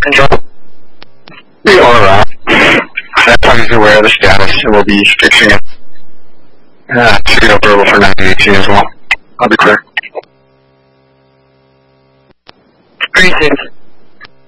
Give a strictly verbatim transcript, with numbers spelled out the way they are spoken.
control. We are, uh, Netflix is aware of the status, and we'll be fixing it. Uh, serial verbal for nine eighteen as well. I'll be clear. Appreciate it.